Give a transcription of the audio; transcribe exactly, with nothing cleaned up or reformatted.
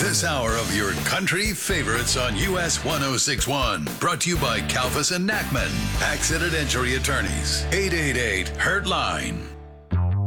This hour of your country favorites on U S one oh six one. Brought to you by Kalfas and Nachman. Accident Injury Attorneys. eight eight eight, Hurt Line.